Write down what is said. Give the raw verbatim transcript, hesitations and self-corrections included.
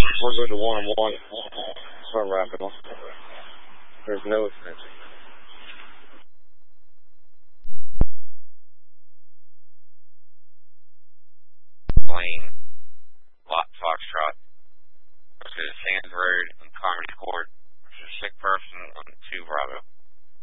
We're good to one and one. Start wrapping up. There's no extension. Lane, Lot Foxtrot. This is Sands Road and Carmody Court. There's a sick person on two Bravo.